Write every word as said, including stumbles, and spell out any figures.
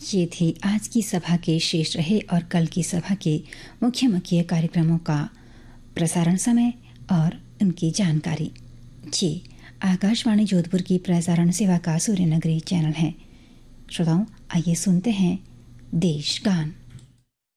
ये थी आज की सभा के शेष रहे और कल की सभा के मुख्य मुख्य कार्यक्रमों का प्रसारण समय और उनकी जानकारी। ये आकाशवाणी जोधपुर की प्रसारण सेवा का सूर्य नगरी चैनल है। श्रोताओं, आइए सुनते हैं देश गान।